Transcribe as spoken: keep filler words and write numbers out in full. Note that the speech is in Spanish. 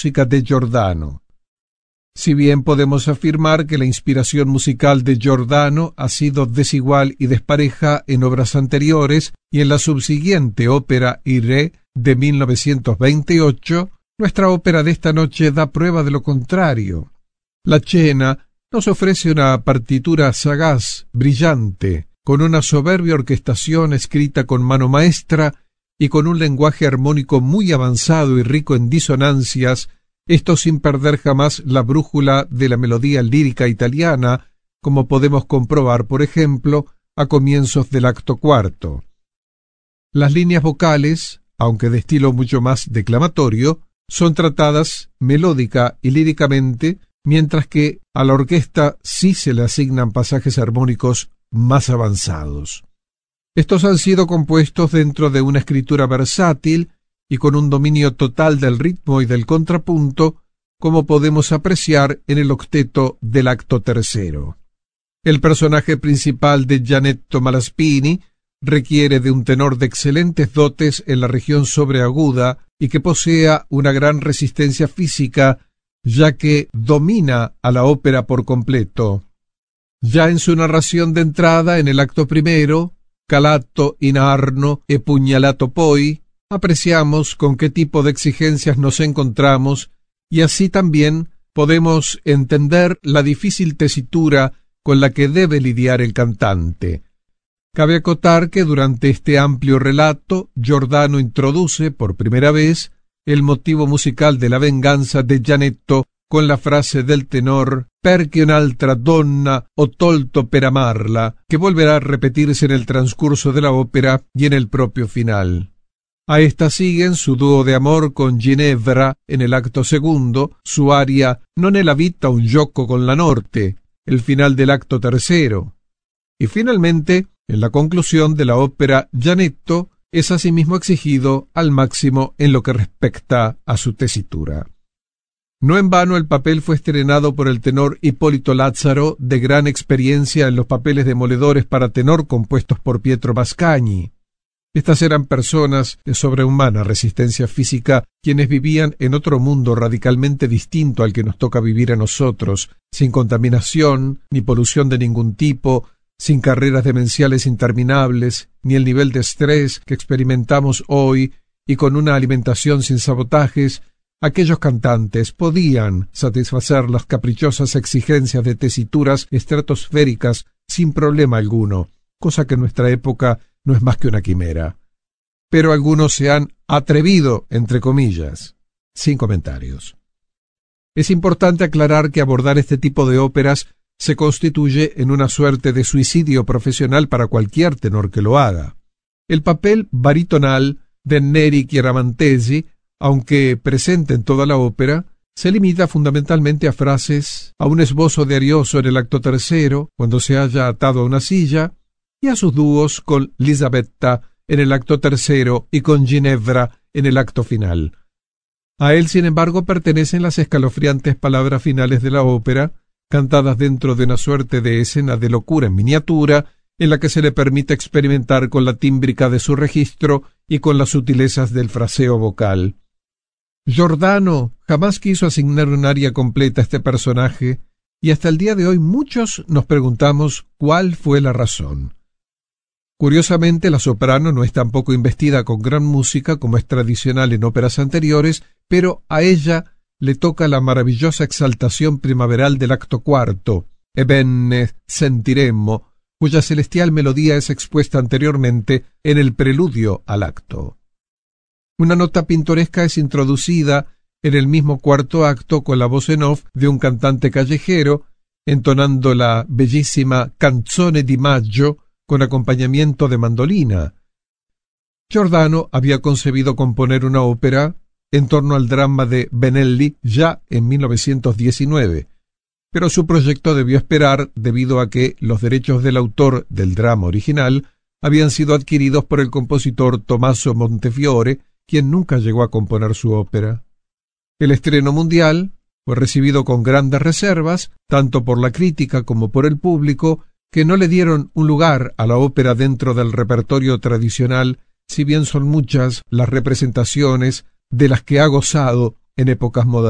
música de Giordano. Si bien podemos afirmar que la inspiración musical de Giordano ha sido desigual y despareja en obras anteriores y en la subsiguiente ópera Iré de mil novecientos veintiocho, nuestra ópera de esta noche da prueba de lo contrario. La Scena nos ofrece una partitura sagaz, brillante, con una soberbia orquestación escrita con mano maestra y con un lenguaje armónico muy avanzado y rico en disonancias, esto sin perder jamás la brújula de la melodía lírica italiana, como podemos comprobar, por ejemplo, a comienzos del acto cuarto. Las líneas vocales, aunque de estilo mucho más declamatorio, son tratadas melódica y líricamente, mientras que a la orquesta sí se le asignan pasajes armónicos más avanzados. Estos han sido compuestos dentro de una escritura versátil y con un dominio total del ritmo y del contrapunto, como podemos apreciar en el octeto del acto tercero. El personaje principal de Gianetto Malaspini requiere de un tenor de excelentes dotes en la región sobreaguda y que posea una gran resistencia física, ya que domina a la ópera por completo. Ya en su narración de entrada, en el acto primero, Calato in arno e pugnalato poi, apreciamos con qué tipo de exigencias nos encontramos y así también podemos entender la difícil tesitura con la que debe lidiar el cantante. Cabe acotar que durante este amplio relato Giordano introduce por primera vez el motivo musical de la venganza de Gianetto con la frase del tenor «Perché un'altra donna ho tolto per amarla», que volverá a repetirse en el transcurso de la ópera y en el propio final. A esta siguen su dúo de amor con Ginevra en el acto segundo, su aria «Non è la vita un gioco con la norte», el final del acto tercero. Y finalmente, en la conclusión de la ópera, Gianetto es asimismo exigido al máximo en lo que respecta a su tesitura. No en vano el papel fue estrenado por el tenor Hipólito Lázaro, de gran experiencia en los papeles demoledores para tenor compuestos por Pietro Mascagni. Estas eran personas de sobrehumana resistencia física, quienes vivían en otro mundo radicalmente distinto al que nos toca vivir a nosotros, sin contaminación ni polución de ningún tipo, sin carreras demenciales interminables, ni el nivel de estrés que experimentamos hoy, y con una alimentación sin sabotajes. Aquellos cantantes podían satisfacer las caprichosas exigencias de tesituras estratosféricas sin problema alguno, cosa que en nuestra época no es más que una quimera. Pero algunos se han atrevido, entre comillas, sin comentarios. Es importante aclarar que abordar este tipo de óperas se constituye en una suerte de suicidio profesional para cualquier tenor que lo haga. El papel baritonal de Neri Chiaramantesi, aunque presente en toda la ópera, se limita fundamentalmente a frases, a un esbozo de Arioso en el acto tercero, cuando se halla atado a una silla, y a sus dúos con Lisabetta en el acto tercero y con Ginevra en el acto final. A él, sin embargo, pertenecen las escalofriantes palabras finales de la ópera, cantadas dentro de una suerte de escena de locura en miniatura, en la que se le permite experimentar con la tímbrica de su registro y con las sutilezas del fraseo vocal. Giordano jamás quiso asignar un aria completa a este personaje, y hasta el día de hoy muchos nos preguntamos cuál fue la razón. Curiosamente, la soprano no es tampoco investida con gran música como es tradicional en óperas anteriores, pero a ella le toca la maravillosa exaltación primaveral del acto cuarto, Ebbene sentiremmo, cuya celestial melodía es expuesta anteriormente en el preludio al acto. Una nota pintoresca es introducida en el mismo cuarto acto con la voz en off de un cantante callejero, entonando la bellísima Canzone di Maggio con acompañamiento de mandolina. Giordano había concebido componer una ópera en torno al drama de Benelli ya en mil novecientos diecinueve, pero su proyecto debió esperar debido a que los derechos del autor del drama original habían sido adquiridos por el compositor Tommaso Montefiore, quien nunca llegó a componer su ópera. El estreno mundial fue recibido con grandes reservas, tanto por la crítica como por el público, que no le dieron un lugar a la ópera dentro del repertorio tradicional, si bien son muchas las representaciones de las que ha gozado en épocas modernas.